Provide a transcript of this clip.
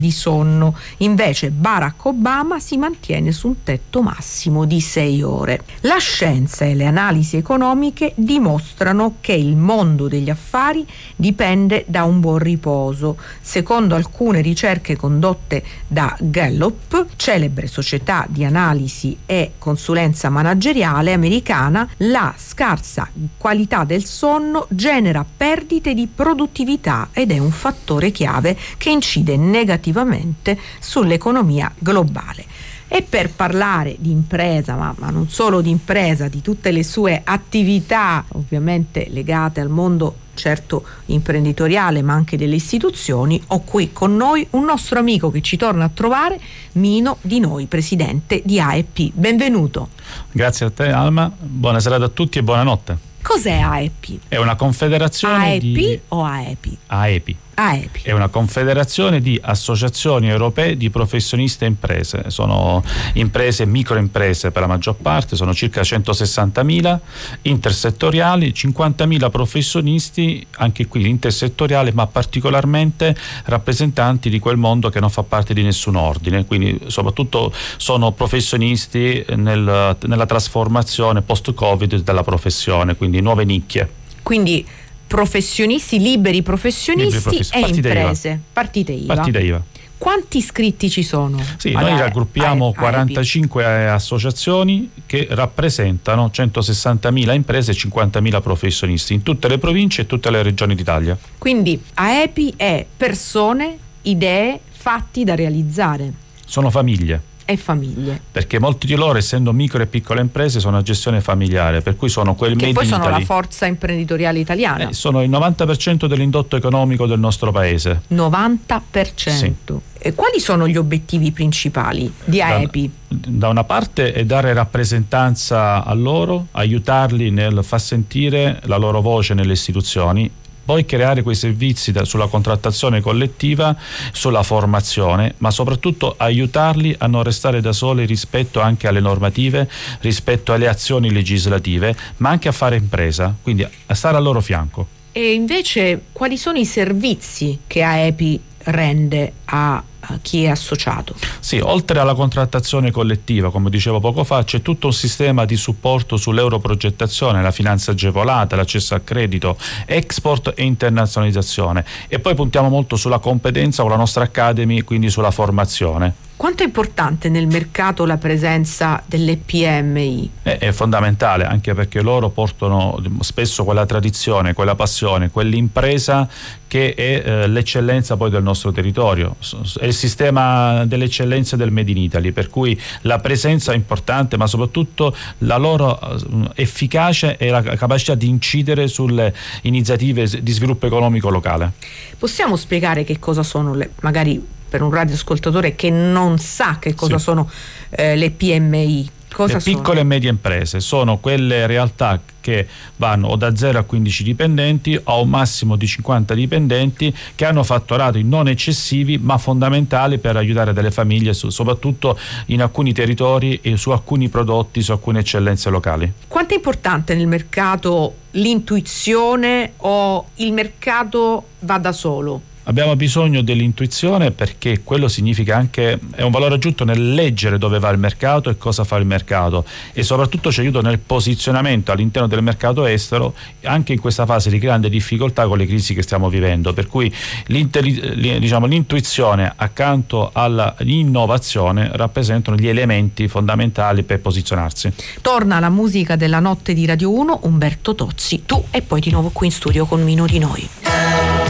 di sonno. Invece Barack Obama si mantiene su un tetto massimo di 6 ore. La scienza e le analisi economiche dimostrano che il mondo degli affari dipende da un buon riposo. Secondo alcune ricerche condotte da Gallup, celebre società di analisi e consulenza manageriale americana, la scarsa qualità del sonno genera perdite di produttività ed è un fattore chiave che incide negativamente sull'economia globale. E per parlare di impresa, ma non solo di impresa, di tutte le sue attività ovviamente legate al mondo certo imprenditoriale ma anche delle istituzioni, ho qui con noi un nostro amico che ci torna a trovare, Mino Di Noi, presidente di AEP. Benvenuto. Grazie a te, Alma, buona serata a tutti e buonanotte. Cos'è AEP? È una confederazione AEP o AEP? AEP. AEP. È una confederazione di associazioni europee di professionisti e imprese. Sono imprese, microimprese per la maggior parte, sono circa 160.000 intersettoriali, 50.000 professionisti, anche qui intersettoriali, ma particolarmente rappresentanti di quel mondo che non fa parte di nessun ordine, quindi soprattutto sono professionisti nella trasformazione post-Covid della professione, quindi nuove nicchie. Quindi professionisti, liberi professionisti e imprese. Partite IVA. Quanti iscritti ci sono? Sì, noi raggruppiamo 45 associazioni che rappresentano 160.000 imprese e 50.000 professionisti in tutte le province e tutte le regioni d'Italia. Quindi AEPI è persone, idee, fatti da realizzare. Sono famiglie. E famiglie. Perché molti di loro, essendo micro e piccole imprese, sono a gestione familiare, per cui sono quel made in Italy. Che poi sono la forza imprenditoriale italiana. Sono il 90% dell'indotto economico del nostro paese. 90%. Sì. E quali sono gli obiettivi principali di AEPI? Da una parte è dare rappresentanza a loro, aiutarli nel far sentire la loro voce nelle istituzioni, poi creare quei servizi sulla contrattazione collettiva, sulla formazione, ma soprattutto aiutarli a non restare da soli rispetto anche alle normative, rispetto alle azioni legislative, ma anche a fare impresa, quindi a stare al loro fianco. E invece quali sono i servizi che AEPI rende a chi è associato? Sì, oltre alla contrattazione collettiva, come dicevo poco fa, c'è tutto un sistema di supporto sull'europrogettazione, la finanza agevolata, l'accesso al credito, export e internazionalizzazione, e poi puntiamo molto sulla competenza con la nostra Academy, quindi sulla formazione. Quanto è importante nel mercato la presenza delle PMI? È fondamentale, anche perché loro portano spesso quella tradizione, quella passione, quell'impresa che è l'eccellenza poi del nostro territorio. È il sistema delle eccellenze del Made in Italy, per cui la presenza è importante, ma soprattutto la loro efficacia e la capacità di incidere sulle iniziative di sviluppo economico locale. Possiamo spiegare che cosa sono magari per un radioascoltatore che non sa che cosa sono le PMI? Cosa le piccole e medie imprese sono quelle realtà che vanno o da 0 a 15 dipendenti o a un massimo di 50 dipendenti, che hanno fatturati non eccessivi ma fondamentali per aiutare delle famiglie, soprattutto in alcuni territori e su alcuni prodotti, su alcune eccellenze locali. Quanto è importante nel mercato l'intuizione o il mercato va da solo? Abbiamo bisogno dell'intuizione, perché quello significa anche, è un valore aggiunto nel leggere dove va il mercato e cosa fa il mercato, e soprattutto ci aiuta nel posizionamento all'interno del mercato estero, anche in questa fase di grande difficoltà con le crisi che stiamo vivendo, per cui l'intuizione accanto all'innovazione rappresentano gli elementi fondamentali per posizionarsi. Torna la musica della notte di Radio 1, Umberto Tozzi, tu, e poi di nuovo qui in studio con Mino Di Noi.